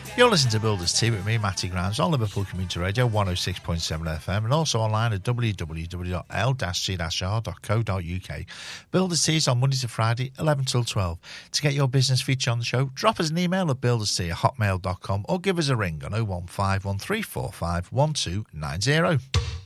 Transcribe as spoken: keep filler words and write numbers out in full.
You're listening to Builders Tea with me, Matty Grimes, on Liverpool Community Radio one oh six point seven F M and also online at w w w dot l c r dot co dot u k. Builders Tea is on Monday to Friday, eleven till twelve. To get your business featured on the show, drop us an email at builderstea at hotmail dot com or give us a ring on oh one five one three four five one two nine oh.